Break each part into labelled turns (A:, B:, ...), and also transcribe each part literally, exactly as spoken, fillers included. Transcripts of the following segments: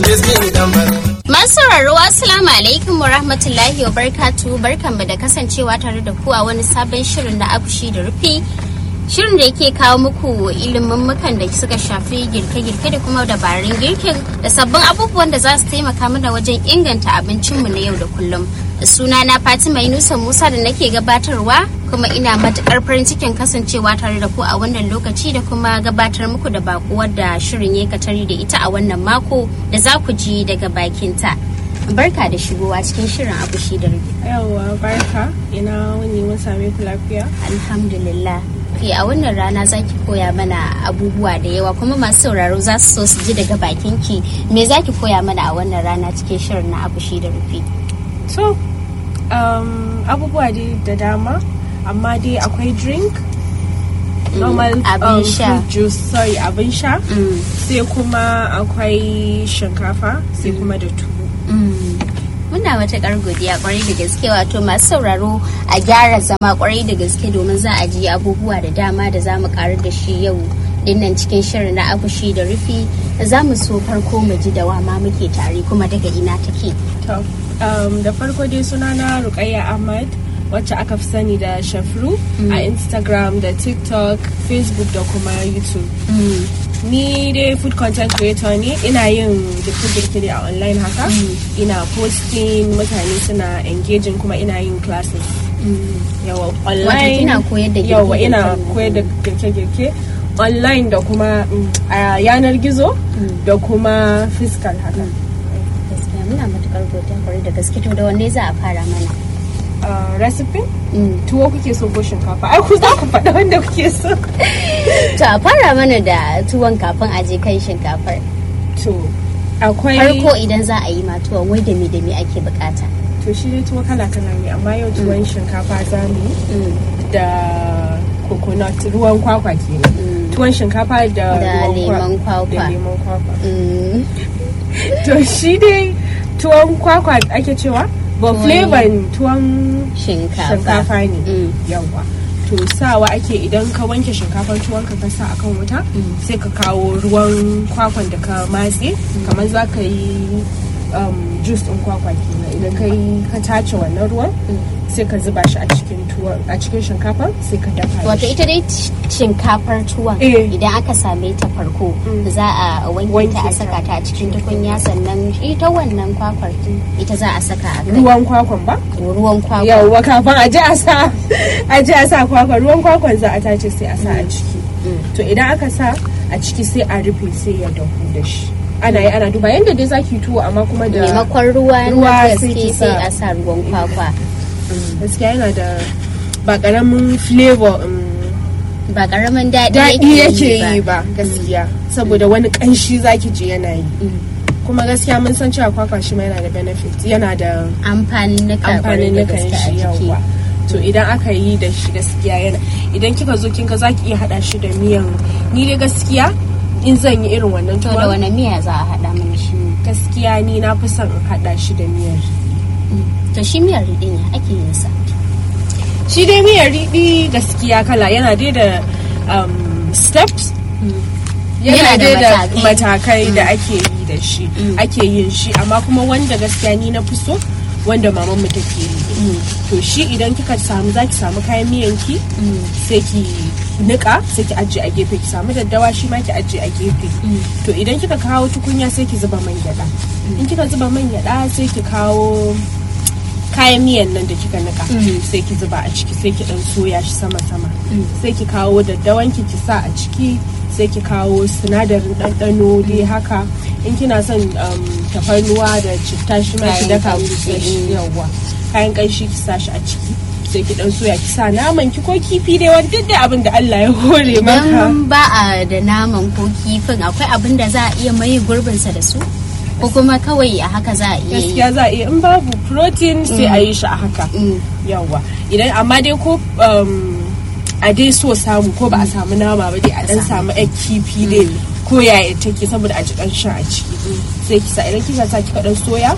A: Masu sauraro assalamu alaikum wa rahmatullahi wa barakatuhu, barkanmu da kasancewa tare da ku a wani sabon shirin na akushi da rufi. Shirin da yake kawo muku ilimin da suka shafi girke-girke da kuma dabarun girkin da sabbin abubuwan da za su taimaka mana wajen inganta abincinmu na yau da kullum. Suna na Fatima Yunusa Musa da nake gabatarwa, kuma ina matukar farin cikin kasancewa tare da ku a wannan lokaci da kuma gabatar muku da bakuwar da shirin ya katari da ita a wannan mako da za ku ji daga bakinta. Barka da shigowa cikin shirin akushi da rufi.
B: Yawwa barka, ina wani mun same ku lafiya?
A: Alhamdulillah. Ke a wannan rana za ki koya mana abubuwa da yawa, kuma masu sauraro za su so su ji daga bakinki me za ki koya mana a wannan rana cikin shirin na akushi da rufi.
B: So, um, abubuwa dai da dama, amma dai akwai drink, mm, normal um, fruit juice, sorry, abin sha, mm. sai kuma akwai shinkafa, sai mm. kuma da tuwo.
A: Mm. Muna matuƙar godiya kwarai da gaske, wato masu sauraro a gyara zama kwarai da gaske domin za a ji abubuwa da dama da za mu karu da shi yau dinnan cikin shirin na akushi da rufi. Za mu so farko mu ji da wa ma muke tare kuma daga ina take.
B: To, um, da farko dai sunana Ruqayya Ahmad, wacce aka fi sani da Shafru mm. a Instagram da TikTok, Facebook da kuma YouTube. Mm. Ni dai food content creator ne, ina yin girke-girke a online haka, mm. ina posting, mutane suna engaging, kuma ina yin classes. Mm. Yawa online.
A: Wato kina koyar da girke-girke?
B: Yawa ina koyar da girke-girke online da kuma mm, a yanar gizo mm. da kuma physical haka. Mm.
A: Gaskiya muna matukar godiya kwarai da gaske. To da wanne za a fara mana?
B: Uh, recipe? Mm. Tuwo kuke so ko shinkafa? Ai ku za ku faɗa wanda kuke so.
A: To a fara mana da tuwon kafin a je kan shinkafar.
B: To akwai
A: farko idan za a yi ma tuwon wai da me da me ake bukata?
B: To shi dai tuwo kala kala ne, amma yau tuwon mm. shinkafa za mu yi mm. da coconut, ruwan kwakwa kenan. Mm. Tuwon shinkafa da
A: da lemon kwakwa.
B: Da lemon kwakwa.
A: Mm.
B: To shi dai tuwon kwakwa ake cewa? Ba flavor tuwon shinkafa ne. Mm. Yawa. To sawa ake idan ka wanke shinkafar tuwon ka ka sa akan wuta, mm. sai ka kawo ruwan kwakwan da ka matse, mm. kamar za ka yi um, juice ɗin kwakwa kenan. Idan ka yi ka tace wannan ruwan, mm. sai ka zuba shi a cikin tuwon, a cikin shinkafar, sai ka dafa.
A: Wato ita dai shinkafar tuwon eh. idan aka same ta farko, mm. za a wanke ta a saka ta a cikin tukunya, sannan ita wannan kwakwar ita za a saka a kai.
B: Ruwan kwakwan ba?
A: Ruwan kwakwan.
B: Yawwa, kafin a ji a sa a ji a sa kwakwan, ruwan kwakwan za a tace sai a sa mm. a ciki. Mm. To idan aka sa a ciki sai a rufe sai ya dahu da shi. Ana yi ana duba yadda dai zaki tuwo, amma kuma da
A: maimakon ruwa na gaske sai a sa ruwan kwakwa.
B: Gaskiya yana da ba karamin flavor,
A: ba karamin daɗi
B: yake yi ba gaskiya, saboda wani ƙanshi zaki je yana yi. Kuma gaskiya mun san cewa kwakwa shi ma yana da benefit, yana da
A: amfanin na
B: shi yawa. To idan aka yi da shi gaskiya yana, idan kika zo kinga zaki iya hada shi da miyan, ni dai gaskiya in zan yi irin wannan tuwon.
A: To da wani miya za a hada mana shi?
B: Gaskiya ni na fi son in hada shi da miyar.
A: To shi miyar riɗi ne ake yin sa?
B: Shi dai miyar riɗi gaskiya kala yana dai da um, steps, mm. yana dai da matakai mm. da ake yi da shi, mm. ake yin shi, amma kuma wanda gaskiya ni na fi so wanda maman mu take yi. Mm. To shi idan kika samu zaki samu kayan miyanki, mm. sai ki nika, sai ki ajiye a gefe, ki samu daddawa shi ma ki ajiye a gefe. Mm. To idan kika kawo tukunya sai ki zuba man gyada. Mm. In kika zuba man gyada sai ki kawo kayan miyan nan da kika nika, mm. sai ki zuba a ciki, sai ki dan soya shi sama sama, mm. sai ki kawo daddawan ki ki sa a ciki, sai ki kawo sinadarin ɗanɗano dai haka. In kina son um, tafarnuwa da citta shi ma ki daka shi, yawa kayan ƙanshi ki sa shi a ciki, sai ki dan soya, ki sa naman ki ko kifi dai, wani duk da abin da Allah ya hore maka.
A: Idan ba a da naman ko kifin, akwai abin da za a iya mai gurbinsa da su? Ko kuma kawai a haka za a iya yi?
B: Gaskiya za a iya, in babu protein sai a yi shi a haka. Yawa. Idan amma dai ko a dai so samu ko ba a samu nama ba dai a dan samu egg kifi dai ko yaya take, saboda a ji kanshin a ciki. Sai ki sa, idan kika sa kika dan soya,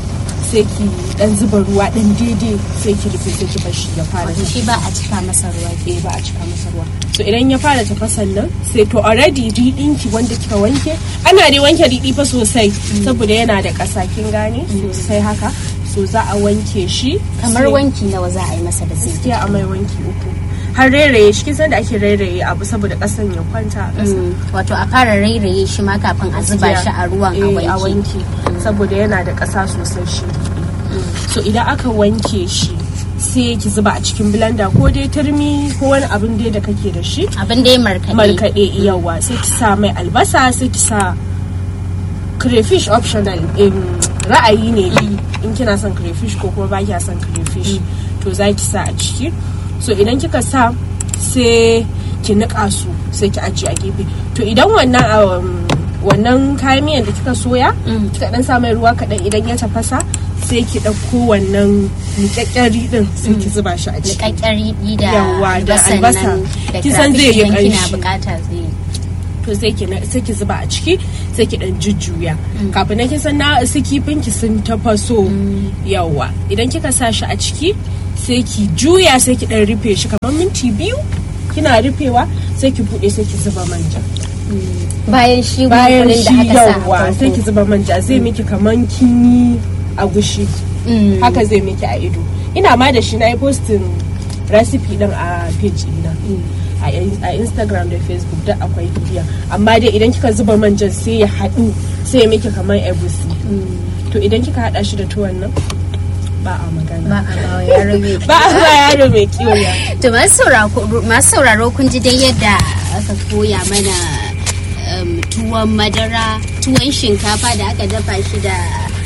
B: sai ki dan zuba ruwa dan daidai sai ki rufe sai ki bar shi ya fara.
A: Shi ba a cika masa ruwa
B: ke ba a cika masa ruwa. So idan ya fara tafasan nan sai to already riɗin ki wanda kika wanke, ana dai wanke riɗi fa sosai saboda yana da ƙasa kin gane sosai haka. So za a wanke shi
A: kamar wanki nawa za a yi masa da zai?
B: Gaskiya a mai wanki uku. Har rairaye shi kisan da ake rairaye abu saboda kasan ya kwanta a ƙasa.
A: Wato a fara rairaye shi ma kafin a zuba shi a ruwan a wanki
B: saboda yana da ƙasa sosai shi. So idan aka wanke shi sai ki zuba a cikin blender ko dai turmi ko wani abin dai da kake da shi.
A: Abin dai markaɗe.
B: Markaɗe yawa sai ki sa mai albasa sai ki sa crayfish optional in ra'ayi ne in kina son crayfish ko kuma ba kiya son crayfish to za ki sa a ciki. So idan kika sa sai ki nika su sai ki ajiye a gefe. To idan wannan um, wannan kayan miyan da kika soya mm. kika dan sa mai ruwa kaɗan idan ya tafasa sai ki ɗauko wannan niƙaƙƙen riɗin sai ki zuba shi a ciki.
A: Niƙaƙƙen riɗi da
B: albasa kisan zai yi ƙanshi. To sai ki sai ki zuba a ciki sai ki dan jujjuya mm. kafin na kisan na su kifin ki sun tafaso mm. yawa idan kika sa shi a ciki sai ki juya sai ki dan rufe shi kamar minti biyu kina rufewa sai ki bude sai ki zuba manja
A: bayan shi
B: bayan shi yawa sai ki zuba manja zai miki kaman kini a gushi haka zai miki a ido. Ina ma da shi na yi posting recipe din a page ina a Instagram da Facebook da akwai bidiyon amma dai idan kika zuba manjan sai ya haɗu sai ya miki kamar egusi. To idan kika haɗa shi da tuwon nan ba a magana ba a ba yaro mai kiwo ya.
A: To masu sauraro kun ji dai yadda aka koya mana tuwon madara, tuwon shinkafa da aka dafa shi da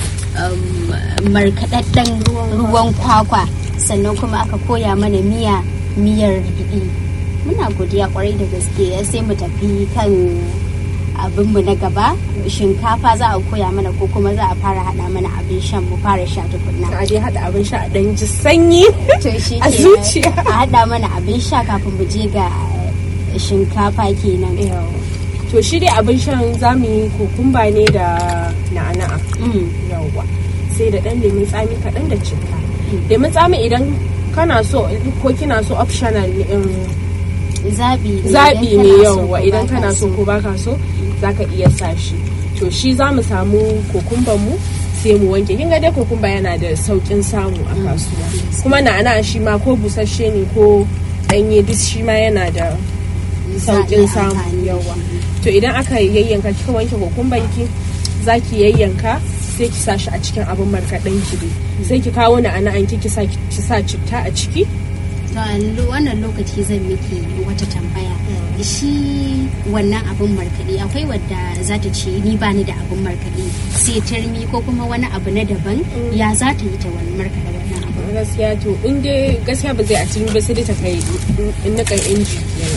A: markaɗaɗɗen ruwan kwakwa, sannan kuma aka koya mana miya miyar riɗi. Muna godiya kwarai da gaske sai mu tafi kan abinmu na gaba. Shinkafa za a koya mana ko kuma za a fara hada mana abin shan mu fara sha tukunna.
B: A dai hada abin sha a dan ji sanyi a zuciya.
A: A hada mana abin sha kafin mu je ga shinkafa kenan.
B: To shi dai abin shan zamu yi kokumba ne da na'ana'a. Yawwa. Sai da dan lemun tsami kaɗan da citta. Lemun tsami idan kana so ko kina so optional
A: zabi
B: zabi ne yauwa idan kana so ko baka so zaka iya sa shi. To shi zamu samu kokumban mu sai mu wanke. Kin ga dai kokumba yana da saukin samu a kasuwa kuma na'ana shi ma ko busasshe ne ko danye duk shi ma yana da saukin samu yauwa. To idan aka yayyanka kika wanke kokumban ki zaki yayyanka sai ki sa shi a cikin abin markaɗen ki sai ki kawo na'ana an ki sa ki sa citta a ciki.
A: To wannan lokaci zan miki wata tambaya. Shi wannan abin markaɗe akwai wadda za ta ce ni ba ni da abin markaɗe sai turmi ko kuma wani abu na daban ya za ta yi ta wani markaɗe wannan abu?
B: Gaskiya to in dai gaskiya ba zai a turmi ba sai dai ta kai nikan inji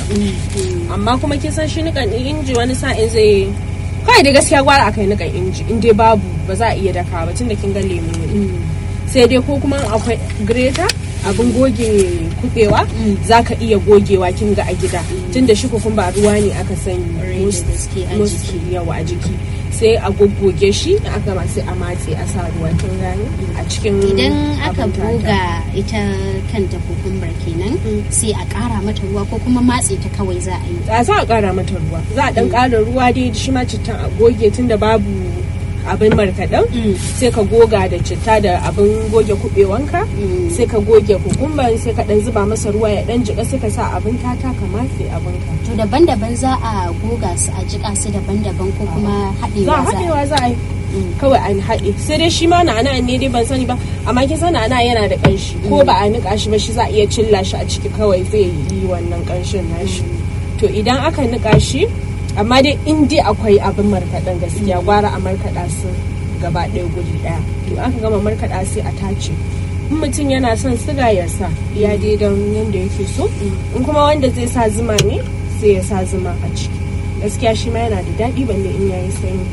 B: amma kuma kin san shi nikan inji wani sa'in zai kawai da gaskiya gwara a kai nikan inji in dai babu ba za a iya daka ba tun da kin ga lemu ne sai dai ko kuma akwai greta abin goge kubewa za ka iya gogewa kin ga a gida tunda shi kukumba ruwa ne aka sanya most yawa a jiki sai a goggoge shi aka ma sai a matse a sa ruwa kin gani a cikin
A: idan aka goga ita kanta kukumbar kenan sai a kara mata ruwa ko kuma matse ta kawai za a yi
B: a za a kara mata ruwa za a dan kara ruwa dai shi ma cittan a goge tunda babu abin markaɗen sai ka goga da citta da abin goge kuɓewanka sai ka goge kukumban sai ka dan zuba masa ruwa ya dan jika sai ka sa abin tata ka matse abin ka.
A: To daban-daban za a goga su a jika su daban-daban ko kuma haɗewa za a
B: haɗewa za a yi kawai an haɗe sai dai shi ma na'ana ne dai ban sani ba amma kin san na'ana yana da ƙanshi ko ba a niƙa shi ba shi za a iya cilla shi a ciki kawai zai yi wannan ƙanshin nashi. To idan aka niƙa shi amma dai in dai akwai abin markaɗen gaskiya gwara a markaɗa su gaba ɗaya guri ɗaya to aka gama markaɗa sai a tace in mutum yana son siga ya sa ya dai don yadda yake so in kuma wanda zai sa zuma ne sai ya sa zuma a ciki gaskiya shi ma yana da daɗi balle in yayi sanyi.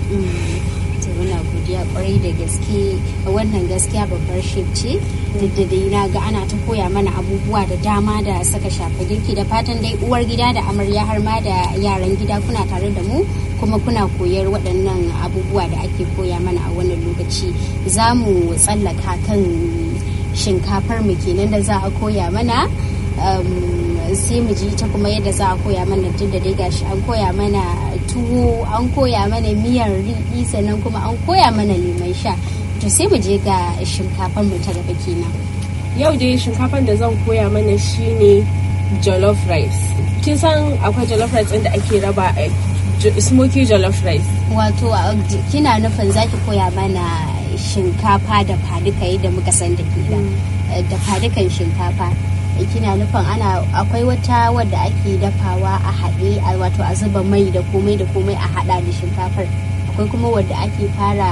A: Muna godiya kwarai da gaske wannan gaskiya babbar shef ce duk da dai na ga ana ta koya mana abubuwa da dama da suka shafa girki da fatan dai uwar gida da amarya har ma da yaran gida kuna tare da mu kuma kuna koyar waɗannan abubuwa da ake koya mana a wannan lokaci wuce za mu tsallaka kan shinkafar mu kenan da za a koya mana. Sai mu ji ita kuma yadda za a koya mana, tun da dai gashi an koya mana tuwo, an koya mana miyar riɗi, sannan kuma an koya mana lemon sha. To sai mu je ga shinkafar mu ta gaba kenan.
B: Yau dai shinkafar da zan koya mana shine jollof rice. Kin san akwai jollof rice ɗin da ake raba a smoky jollof rice.
A: Wato kina nufin zaki koya mana shinkafa da faduka yadda muka san da ke da fadukan shinkafa. Kina nufin ana akwai wata wadda ake dafawa a haɗe, wato a zuba mai da komai da komai a haɗa da shinkafar. Akwai kuma wadda ake fara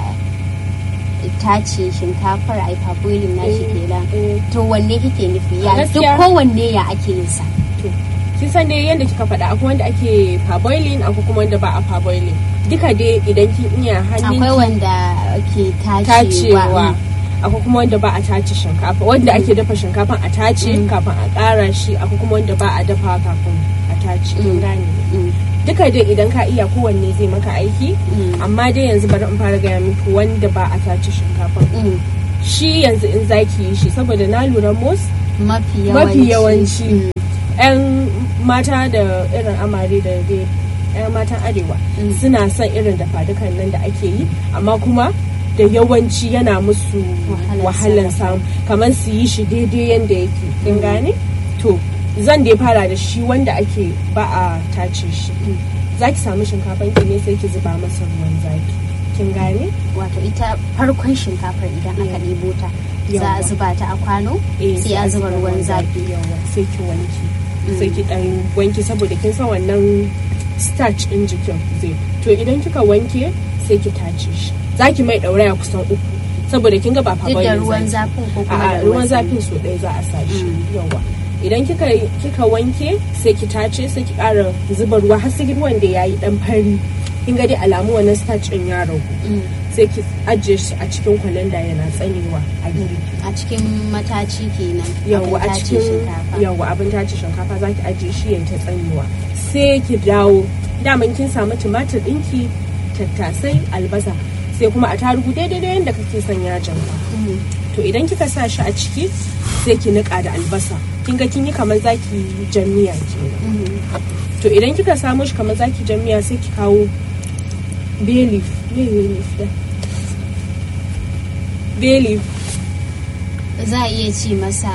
A: tace shinkafar a parboiling na shi kenan. To wanne kike nufi? Ya duk kowanne ya ake yin sa?
B: Kin san dai yadda kika faɗa, akwai wanda ake parboiling, akwai kuma wanda ba a parboiling. Duka dai idan kin iya hannun
A: akwai wanda ke
B: tacewa, akwai kuma wanda ba a tace shinkafa, wanda ake dafa shinkafan a tace kafin a ƙara shi, akwai kuma wanda ba a dafa kafin a tace. Kin gane? Duka dai idan ka iya kowanne zai maka aiki, amma dai yanzu bari in fara gaya miki wanda ba a tace shinkafan. Shi yanzu in zaki yi shi, saboda na lura most mafi yawanci 'yan mata da irin amare da dai 'yan matan arewa suna son irin dafadukan nan da ake yi, amma kuma da yawanci yana musu wahalan samu, kamar su yi shi daidai yadda yake. Kin gane? To zan dai fara da shi wanda ake ba a tace shi. Zaki samu shinkafan ki ne, sai ki zuba masa ruwan zafi. Kin gane?
A: Wato ita farkon shinkafar idan aka ɗebo ta za a zuba ta a kwano, sai a zuba ruwan zafi.
B: Sai ki wanki, sai ki dan wanki, saboda kin san wannan starch din jikin zai. To idan kika wanke sai ki tace shi. Zaki mai ɗauraya kusan uku, saboda kin ga ba fa
A: da ruwan zafin ko kuma da
B: ruwan zafin so ɗaya za a sa shi. Yawa. Idan kika kika wanke sai ki tace, sai ki ƙara zuba ruwa har sai ruwan da yayi dan fari. Kin ga dai alamu wannan starch din ya ragu. Sai ki ajiye shi a cikin kwalanda yana tsanewa a gefe.
A: A cikin mataci kenan.
B: Yawa a cikin yawa abin tace shinkafa zaki ajiye shi yayin ta tsanewa. Sai ki dawo, daman kin samu tumatir ɗinki, tattasai, albasa, sai kuma a tarugu daidai da yadda kake son yajin ka. To idan kika sa shi a ciki sai ki nika da albasa. Kin ga kin yi kamar zaki jamiya kenan. To idan kika samu shi kamar zaki jamiya sai ki kawo bay leaf. Bay leaf da bay leaf.
A: Za a iya ci masa,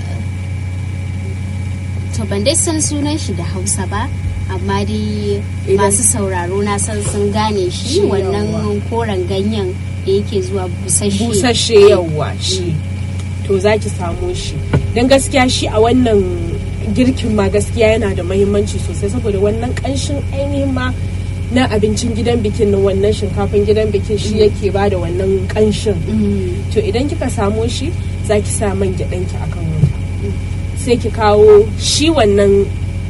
A: to ban dai san sunan shi da Hausa ba, amma dai masu sauraro na san sun gane shi, wannan koren ganyen da yake zuwa busashe.
B: Busashe yawa shi. To zaki samu shi. Dan gaskiya shi a wannan girkin ma gaskiya yana da muhimmanci sosai, saboda wannan kanshin ainihin ma na abincin gidan bikin nan, wannan shinkafin gidan bikin shi yake ba da wannan kanshin. To idan kika samu shi zaki sa man gyaɗanki akan wuta, sai ki kawo shi wannan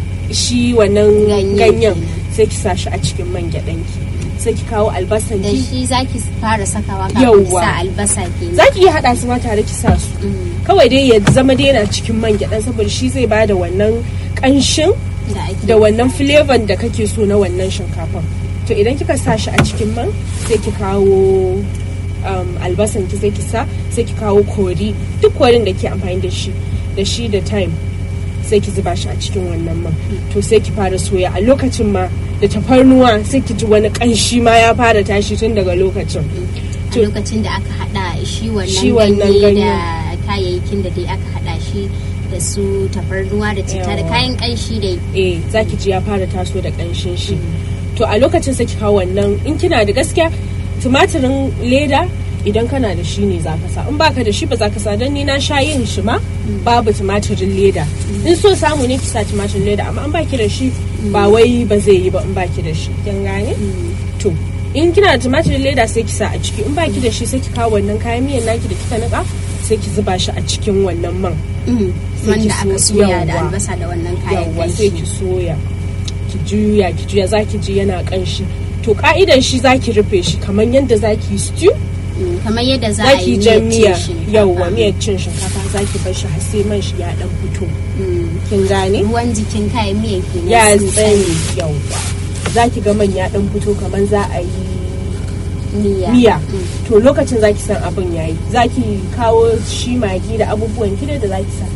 B: shi wannan ganyen sai ki sa shi a cikin man gyaɗanki, sai ki kawo albasan ki.
A: Da shi zaki fara sakawa kafin ki sa albasa kenan.
B: Zaki iya hada su ma tare ki sa su. Kawai dai ya zama dai yana cikin man gyaɗan, saboda shi zai bada wannan kanshin da wannan flavor da kake so na wannan shinkafan. To idan kika sa shi a cikin man, sai ki kawo um, albasan ki, sai ki sa, sai ki kawo kori, duk korin da ke amfani da shi da shi da thyme, sai ki zuba shi a cikin wannan man. To sai ki fara soya. A lokacin ma da tafarnuwa sai ki ji wani kanshi ma ya fara tashi tun daga lokacin.
A: A lokacin da aka hada shi wannan ganye da kayayyakin da dai aka hada shi da su tafarnuwa da citta da kayan kanshi dai.
B: Eh, zaki ji ya fara taso da kanshin shi. To a lokacin sai ki kawo wannan, in kina da gaskiya tumatirin leda idan kana da shi ne za ka sa, in baka da shi ba za ka sa. Dan ni na sha yin shi ma babu tumatirin leda. In so samu ne ki sa tumatirin leda, amma in baki da shi ba wai ba zai yi ba in baki da shi. Kin gane? To in kina da tumatirin leda sai ki sa a ciki, in baki da shi sai ki kawo wannan kayan miyan naki da kika nika, sai ki zuba shi a cikin wannan man.
A: Wanda aka soya da albasa da wannan kayan kanshi.
B: Sai ki soya, ki juya ki juya, zaki ji yana kanshi. To ka'idan shi zaki rufe shi kamar yadda zaki yi stew,
A: kamar yadda za a yi
B: miyar cin shinkafa. Yawwa, miyar cin shinkafa zaki bar shi har sai man shi ya dan fito. Kin gane?
A: Ruwan jikin kayan miyan kenan
B: ya tsane. Yawwa, zaki ga man ya dan fito kamar za a yi miya to lokacin zaki san abin yayi. Zaki kawo shi magi da abubuwan ki da zaki sa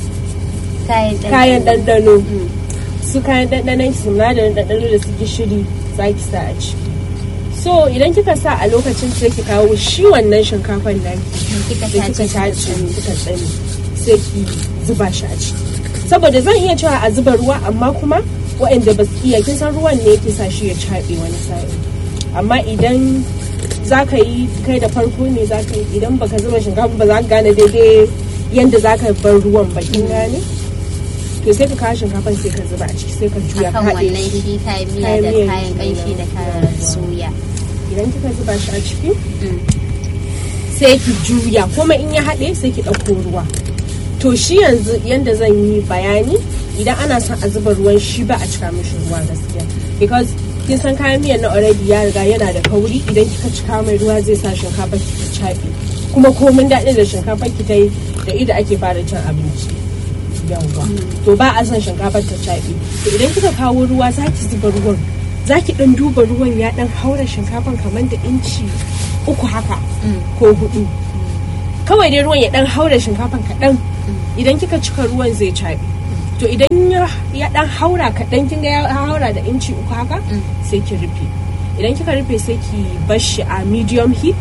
B: kayan ɗanɗano su kayan ɗanɗanon ki sinadarin ɗanɗano da su gishiri zaki sa a ciki. So idan kika sa a lokacin sai ki kawo shi wannan shinkafan nan da kika tace kika tsani sai ki zuba shi a ciki. Saboda zan iya cewa a zuba ruwa amma kuma waɗanda ba su iya kin san ruwan ne yake sa shi ya caɓe wani sa'in. Amma idan za ka yi kai da farko ne za ka yi idan baka zuba shinkafa ba za ka gane daidai yadda za ka bar ruwan ba kin gane. To sai ka kawo shinkafan sai ka zuba a ciki sai ka juya ka haɗe
A: shi kayan miya da kayan ƙanshi da kayan soya.
B: Idan kika zuba shi a ciki sai ki juya kuma in ya haɗe sai ki ɗauko ruwa. To shi yanzu yanda zan yi bayani idan ana son a zuba ruwan shi ba a cika mishi ruwa gaskiya because kin san kayan miyan na already ya riga yana da kauri. Idan kika cika mai ruwa zai sa shinkafa ki caɓe kuma komin daɗin da shinkafa ki ta yi da ida ake fara cin abinci yawwa. To ba a son shinkafar ta caɓe. To idan kika kawo ruwa za ki zuba ruwan za ki ɗan duba ruwan ya ɗan haura shinkafan kamar da inci uku haka ko hudu kawai dai ruwan ya ɗan haura shinkafan kaɗan. Idan kika cika ruwan zai caɓe. To idan ya ɗan haura kaɗan kin ga ya haura da inci uku haka sai ki rufe. Idan kika rufe sai ki bar shi a medium heat.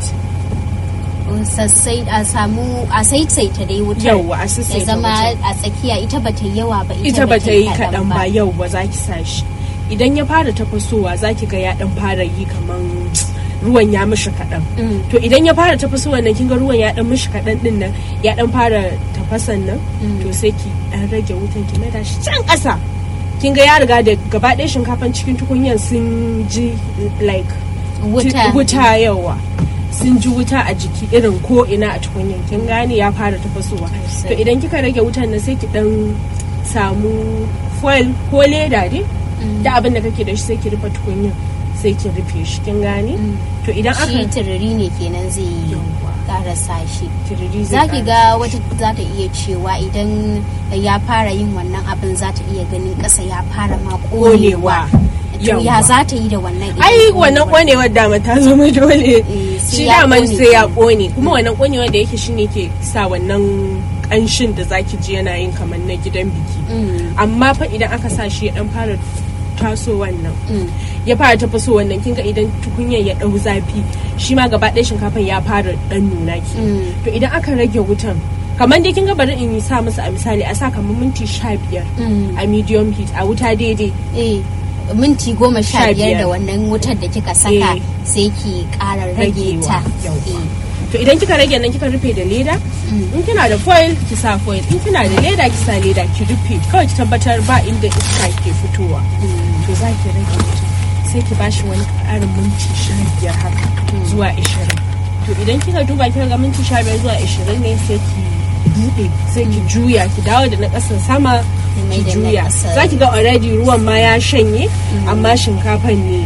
A: Sassai a samu a saisaita dai wutar.
B: Yawwa a saisaita
A: ya zama a tsakiya ita bata yi yawa ba
B: ita bata yi kaɗan ba. Yawwa za ki sa shi. Idan ya fara tafasowa za ki ga ya ɗan fara yi kaman ruwan ya mishi kaɗan. To idan ya fara tafasowa nan kin ga ruwan ya ɗan mishi kaɗan din nan ya ɗan fara tafasan nan to sai ki ɗan rage wutan ki maida shi can ƙasa. Kin ga ya riga da gaba ɗaya shinkafan cikin tukunyan sun ji like
A: wuta
B: wuta yawa sun ji wuta a jiki irin ko ina a tukunyan kin gane ya fara tafasowa. To idan kika rage wutan nan sai ki ɗan samu foil ko leda dai da abin da kake da shi sai ki rufe tukunyan sai ki rufe shi kin gane. To idan aka
A: shi tururi ne kenan zai yi karasa shi.
B: tururi
A: za ki ga wata za ta iya cewa idan ya fara yin wannan abin za ta iya ganin ƙasa ya fara ma ƙonewa. Ya za ta yi da wannan?
B: Ai wannan ƙonewar dama ta zama dole. Shi daman sai ya ƙone kuma wannan ƙonewar da yake shine ke sa wannan ƙanshin da zaki ji yana yin kamar na gidan biki. Amma fa idan aka sa shi ya dan fara taso wannan ya fara tafaso wannan kinga idan tukunyar ya dau zafi shi ma gaba ɗaya shinkafan ya fara dan nuna ki. To idan aka rage wutan kamar dai kinga bari in yi sa musu a misali a sa kamar minti sha biyar a medium heat a wuta daidai.
A: Minti goma sha biyar da wannan wutar da kika saka sai ki ƙara rage ta.
B: To idan kika rage nan kika rufe da leda in kina da foil ki sa foil in kina da leda ki sa leda ki rufe kawai ki tabbatar ba inda iska ke fitowa. To za ki rage wuta sai ki bashi wani ƙarin minti sha biyar haka zuwa ishirin. To idan kika duba kika ga minti sha biyar zuwa ishirin ne sai ki buɗe sai ki juya ki dawo da na ƙasan sama ki juya. Za ki ga already ruwan ma ya shanye amma shinkafan ne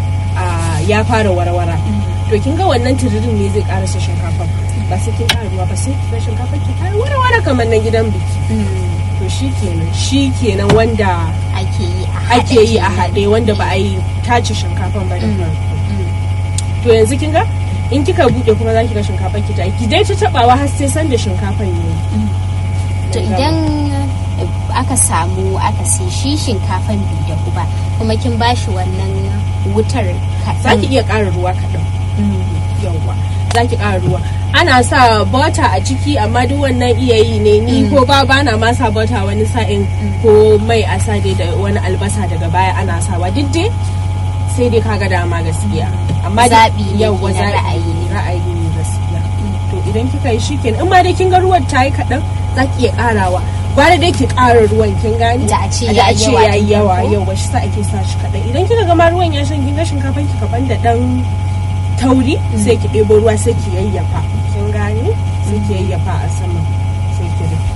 B: ya fara warwara. To kin ga wannan tururin ne zai karasa shinkafa ba sai kin ƙara ruwa ba sai kin shinkafa ki ta wara-wara kamar na gidan biki. To shi kenan shi kenan wanda
A: ake yi a
B: ake yi a haɗe wanda ba a yi tace shinkafan ba da farko. To yanzu kin ga in kika buɗe kuma za ki ga shinkafan ki ta ki dai ta tabawa har sai san da shinkafan ne.
A: To idan aka samu aka sai shi shinkafan bi da uba kuma kin bashi wannan wutar kaɗan.
B: Za ki iya ƙara ruwa kaɗan. Yawwa za ki ƙara ruwa ana sa bota a ciki amma duk wannan iya yi ne ni ko ba bana ma sa bota wani sa'in ko mai a sa dai da wani albasa daga baya ana sawa duk dai sai dai kaga dama gaskiya amma
A: zabi
B: yawwa
A: ra'ayi ne
B: ra'ayi ne gaskiya. To idan kika yi shikenan in ma dai kin ga ruwan ta yi kaɗan za ki iya ƙarawa gwada dai ki ƙara ruwan kin gani
A: da a ce
B: ya yi yawa yawa shi sa ake sa shi kaɗan. Idan kika ga ma ruwan ya shan kin ga shinkafan ki kaban da ɗan tauri sai ki ɗebo ruwa sai ki yayyafa kin gane sai ki yayyafa a sama sai ki rufe.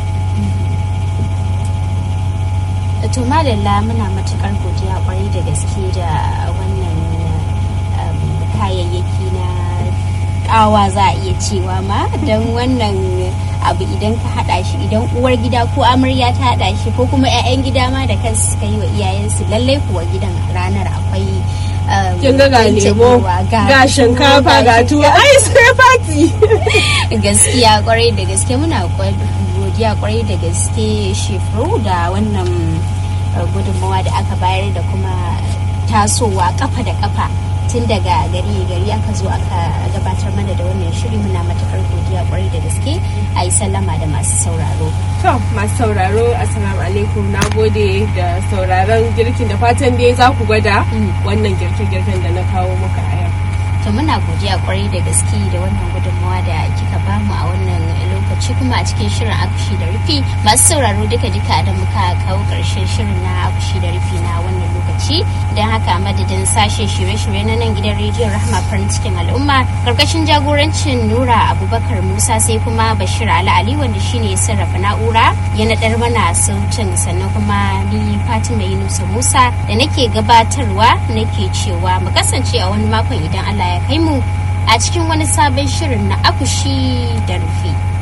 A: To madalla muna matukar godiya kwarai da gaske da wannan kayayyaki na kawa za a iya cewa ma don wannan abu idan ka hada shi idan uwar gida ko amarya ta hada shi ko kuma 'ya'yan gida ma da kansu suka yi wa iyayensu lallai kuwa gidan ranar akwai
B: kin ga ga lemo ga shinkafa ga tuwo ai sai fati.
A: Gaskiya kwarai da gaske muna godiya kwarai da gaske Shefru da wannan gudunmawa da aka bayar da kuma tasowa kafa da kafa tun daga gari gari aka zo aka gabatar mana da wannan shiri. Muna matakar godiya kwarai da gaske. A yi sallama da masu sauraro.
B: To masu sauraro assalamu alaikum, na gode da sauraron girkin, da fatan dai za ku gwada wannan girke-girken da na kawo muka a yau.
A: To muna godiya kwarai da gaske da wannan gudunmawa da kika bamu a wannan lokaci kuma a cikin shirin akushi da rufi. Masu sauraro duka duka da muka kawo karshen shirin na akushi da rufi na wannan lokaci, don haka madadin sashen shirye-shirye na nan gidan rediyon Rahma farin cikin al'umma karkashin jagorancin Nura Abubakar Musa, sai kuma Bashir Ali Ali wanda shine ya sarrafa na'ura ya naɗar mana sautin, sannan kuma ni Fatima Yunusa Musa da nake gabatarwa nake cewa mu kasance a wani makon idan Allah ya kai mu a cikin wani sabon shirin na akushi da rufi.